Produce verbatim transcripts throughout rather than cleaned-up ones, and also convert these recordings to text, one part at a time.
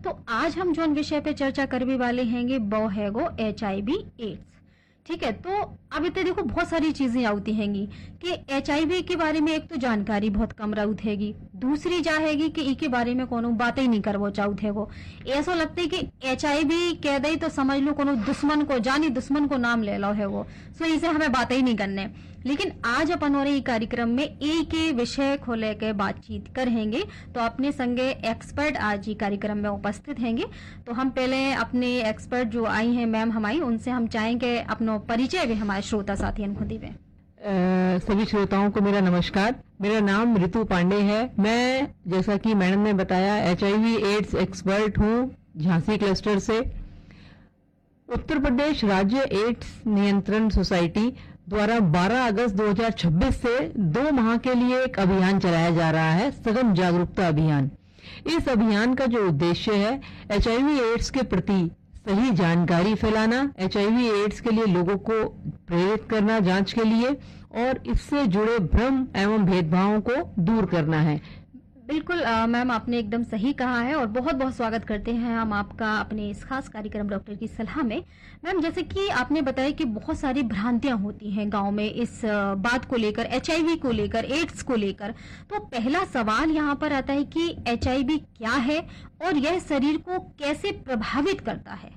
तो आज हम जोन विषय पे चर्चा करने वाले हैंगे वो है गो एच आई वी एड्स। ठीक है, तो अब इतने देखो बहुत सारी चीजें आती हैंगी कि एच आई वी के बारे में एक तो जानकारी बहुत कम रहती हैगी, दूसरी जा हैगी कि ई के बारे में कोनो बात ही नहीं करवो चाहत है। वो ऐसा लगता है कि एच आई वी कह दे तो समझ लो कोनो दुश्मन को जानी दुश्मन को नाम ले लो है वो, सो इसे हमें बात ही नहीं करने। लेकिन आज अपन और कार्यक्रम में ए के विषय को लेकर बातचीत करेंगे। तो अपने संगे एक्सपर्ट आज ही कार्यक्रम में उपस्थित हैंगे। तो हम पहले अपने एक्सपर्ट जो आई हैं मैम हमारी, उनसे हम चाहेंगे अपना परिचय भी हमारे श्रोता साथियों को दिवे। सभी श्रोताओं को मेरा नमस्कार। मेरा नाम ऋतु पांडे है। मैं जैसा कि मैडम ने बताया H I V AIDS expert हूँ झांसी क्लस्टर से। उत्तर प्रदेश राज्य एड्स नियंत्रण सोसाइटी द्वारा बारह अगस्त दो हज़ार छब्बीस से दो माह के लिए एक अभियान चलाया जा रहा है, सघन जागरूकता अभियान। इस अभियान का जो उद्देश्य है एच आई वी एड्स के प्रति सही जानकारी फैलाना, एच आई वी एड्स के लिए लोगों को प्रेरित करना जांच के लिए, और इससे जुड़े भ्रम एवं भेदभावों को दूर करना है। बिल्कुल मैम, आपने एकदम सही कहा है और बहुत बहुत स्वागत करते हैं हम आपका अपने इस खास कार्यक्रम डॉक्टर की सलाह में। मैम, जैसे कि आपने बताया कि बहुत सारी भ्रांतियां होती हैं गांव में इस बात को लेकर, एच आई वी को लेकर, एड्स को लेकर। तो पहला सवाल यहाँ पर आता है कि एच आई वी क्या है और यह शरीर को कैसे प्रभावित करता है?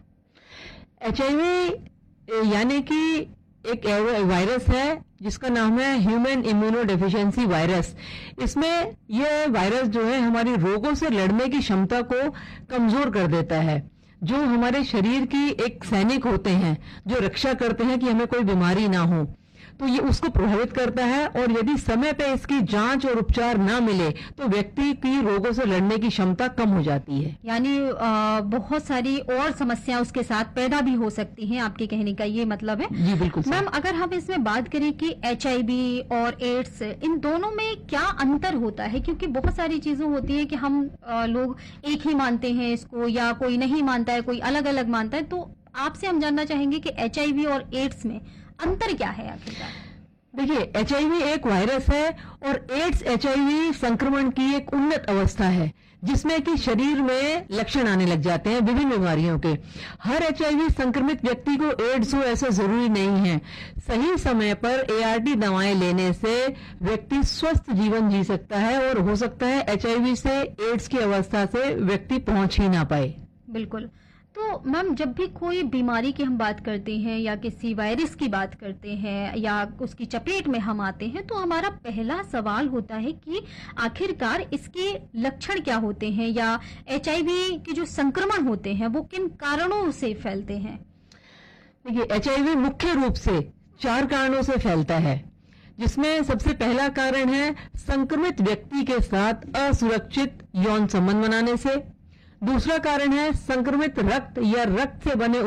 एच आई वी यानी कि एक वायरस है जिसका नाम है ह्यूमन इम्यूनो डेफिशिएंसी वायरस। इसमें यह वायरस जो है हमारी रोगों से लड़ने की क्षमता को कमजोर कर देता है। जो हमारे शरीर की एक सैनिक होते हैं जो रक्षा करते हैं कि हमें कोई बीमारी ना हो, तो ये उसको प्रभावित करता है। और यदि समय पे इसकी जांच और उपचार ना मिले तो व्यक्ति की रोगों से लड़ने की क्षमता कम हो जाती है। यानी बहुत सारी और समस्याएं उसके साथ पैदा भी हो सकती हैं, आपके कहने का ये मतलब है? जी बिल्कुल मैम, अगर हम इसमें बात करें कि एच आई वी और एड्स, इन दोनों में क्या अंतर होता है? क्योंकि बहुत सारी चीजें होती है कि हम लोग एक ही मानते हैं इसको, या कोई नहीं मानता है, कोई अलग अलग मानता है। तो आपसे हम जानना चाहेंगे कि एच आई वी और एड्स में अंतर क्या है आखिरकार? देखिए, एच आई वी एक वायरस है और एड्स एच आई वी संक्रमण की एक उन्नत अवस्था है जिसमें कि शरीर में लक्षण आने लग जाते हैं विभिन्न बीमारियों के। हर एच आई वी संक्रमित व्यक्ति को एड्स हो ऐसा जरूरी नहीं है। सही समय पर ए आर टी दवाएं लेने से व्यक्ति स्वस्थ जीवन जी सकता है और हो सकता है एच आई वी से एड्स की अवस्था से व्यक्ति पहुंच ही ना पाए। बिल्कुल। तो मैम, जब भी कोई बीमारी की हम बात करते हैं या किसी वायरस की बात करते हैं या उसकी चपेट में हम आते हैं, तो हमारा पहला सवाल होता है कि आखिरकार इसके लक्षण क्या होते हैं, या एच आई वी के जो संक्रमण होते हैं वो किन कारणों से फैलते हैं? देखिए, एच आई वी मुख्य रूप से चार कारणों से फैलता है, जिसमें सबसे पहला कारण है संक्रमित व्यक्ति के साथ असुरक्षित यौन संबंध बनाने से। दूसरा कारण है संक्रमित रक्त या रक्त से बने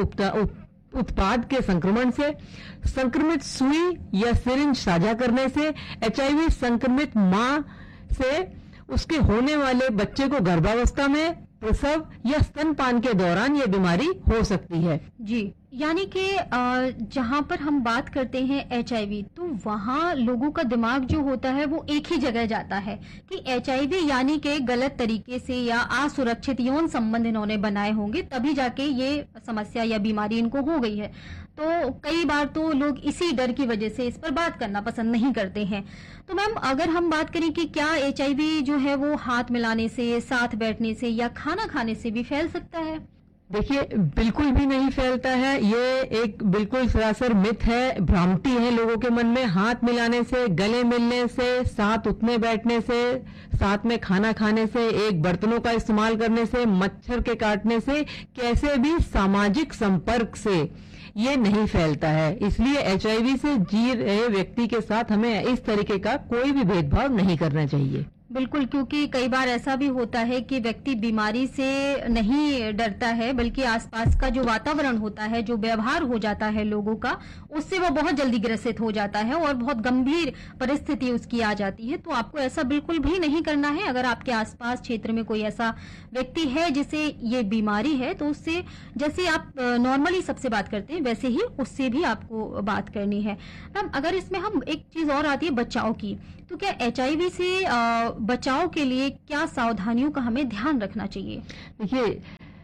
उत्पाद के संक्रमण से। संक्रमित सुई या सिरिंज साझा करने से। एच आई वी संक्रमित मां से उसके होने वाले बच्चे को गर्भावस्था में, प्रसव या स्तनपान के दौरान ये बीमारी हो सकती है। जी, यानी कि जहां पर हम बात करते हैं एच आई वी, तो वहां लोगों का दिमाग जो होता है वो एक ही जगह जाता है कि एच आई वी यानी कि गलत तरीके से या असुरक्षित यौन संबंध इन्होंने बनाए होंगे, तभी जाके ये समस्या या बीमारी इनको हो गई है। तो कई बार तो लोग इसी डर की वजह से इस पर बात करना पसंद नहीं करते हैं। तो मैम, अगर हम बात करें कि क्या एच आई वी जो है वो हाथ मिलाने से, साथ बैठने से या खाना खाने से भी फैल सकता है? देखिए, बिल्कुल भी नहीं फैलता है। ये एक बिल्कुल सरासर मिथ है, भ्रांति है लोगों के मन में। हाथ मिलाने से, गले मिलने से, साथ उठने बैठने से, साथ में खाना खाने से, एक बर्तनों का इस्तेमाल करने से, मच्छर के काटने से, कैसे भी सामाजिक संपर्क से ये नहीं फैलता है। इसलिए एच आई वी से जी रहे व्यक्ति के साथ हमें इस तरीके का कोई भी भेदभाव नहीं करना चाहिए। बिल्कुल, क्योंकि कई बार ऐसा भी होता है कि व्यक्ति बीमारी से नहीं डरता है, बल्कि आसपास का जो वातावरण होता है, जो व्यवहार हो जाता है लोगों का, उससे वो बहुत जल्दी ग्रसित हो जाता है और बहुत गंभीर परिस्थिति उसकी आ जाती है। तो आपको ऐसा बिल्कुल भी नहीं करना है। अगर आपके आसपास क्षेत्र में कोई ऐसा व्यक्ति है जिसे ये बीमारी है, तो उससे जैसे आप नॉर्मली सबसे बात करते हैं वैसे ही उससे भी आपको बात करनी है। मैम, अगर इसमें हम एक चीज और आती है बचाव की, तो क्या एच आई वी से बचाव के लिए क्या सावधानियों का हमें ध्यान रखना चाहिए? देखिए,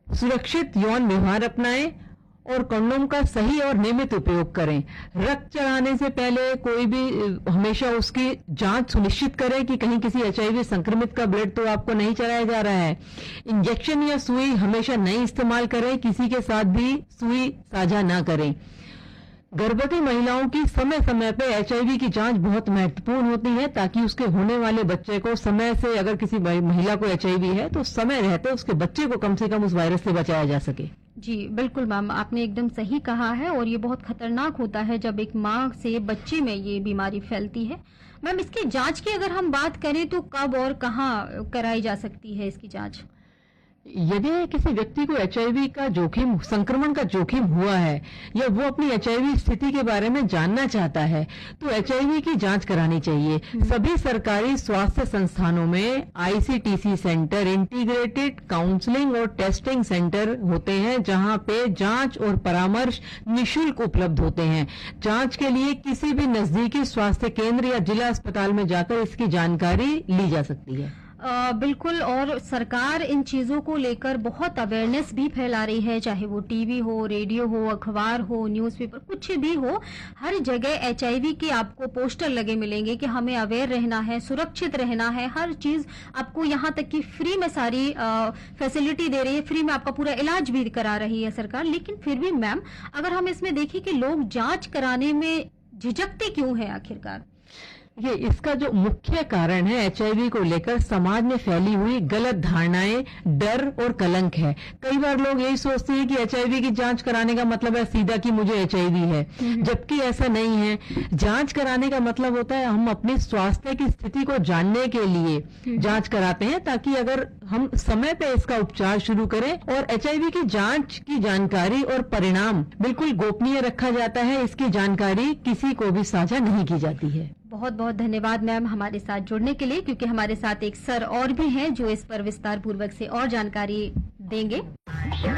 सुरक्षित यौन व्यवहार अपनाएं और कंडोम का सही और नियमित उपयोग करें। रक्त चढ़ाने से पहले कोई भी हमेशा उसकी जांच सुनिश्चित करें कि कहीं किसी एचआईवी संक्रमित का ब्लड तो आपको नहीं चढ़ाया जा रहा है। इंजेक्शन या सुई हमेशा नहीं इस्तेमाल करें, किसी के साथ भी सुई साझा ना करें। गर्भवती महिलाओं की समय समय पे एचआईवी की जांच बहुत महत्वपूर्ण होती है ताकि उसके होने वाले बच्चे को समय से, अगर किसी महिला को एचआईवी है तो समय रहते उसके बच्चे को कम से कम उस वायरस से बचाया जा सके। जी बिल्कुल मैम, आपने एकदम सही कहा है और ये बहुत खतरनाक होता है जब एक माँ से बच्चे में ये बीमारी फैलती है। मैम, इसकी जांच की अगर हम बात करें तो कब और कहाँ कराई जा सकती है इसकी जांच? यदि किसी व्यक्ति को एचआईवी का जोखिम, संक्रमण का जोखिम हुआ है या वो अपनी एचआईवी स्थिति के बारे में जानना चाहता है तो एचआईवी की जांच करानी चाहिए। सभी सरकारी स्वास्थ्य संस्थानों में आईसीटीसी सेंटर, इंटीग्रेटेड काउंसलिंग और टेस्टिंग सेंटर होते हैं जहां पे जांच और परामर्श निशुल्क उपलब्ध होते हैं। जांच के लिए किसी भी नजदीकी स्वास्थ्य केंद्र या जिला अस्पताल में जाकर इसकी जानकारी ली जा सकती है। आ, बिल्कुल, और सरकार इन चीजों को लेकर बहुत अवेयरनेस भी फैला रही है, चाहे वो टीवी हो, रेडियो हो, अखबार हो, न्यूज़पेपर, कुछ भी हो। हर जगह एचआईवी के आपको पोस्टर लगे मिलेंगे कि हमें अवेयर रहना है, सुरक्षित रहना है। हर चीज आपको, यहाँ तक कि फ्री में सारी फैसिलिटी दे रही है, फ्री में आपका पूरा इलाज भी करा रही है सरकार। लेकिन फिर भी मैम, अगर हम इसमें देखें कि लोग जांच कराने में झिझकते क्यों है आखिरकार? ये इसका जो मुख्य कारण है एचआईवी को लेकर समाज में फैली हुई गलत धारणाएं, डर और कलंक है। कई बार लोग यही सोचते हैं कि एचआईवी की जांच कराने का मतलब है सीधा कि मुझे एचआईवी है, जबकि ऐसा नहीं है। जांच कराने का मतलब होता है हम अपनी स्वास्थ्य की स्थिति को जानने के लिए जांच कराते हैं ताकि अगर हम समय पे इसका उपचार शुरू करें। और एचआईवी की जांच की जानकारी और परिणाम बिल्कुल गोपनीय रखा जाता है। इसकी जानकारी किसी को भी साझा नहीं की जाती है। बहुत बहुत धन्यवाद मैम हमारे साथ जुड़ने के लिए, क्योंकि हमारे साथ एक सर और भी हैं जो इस पर विस्तार पूर्वक से और जानकारी देंगे।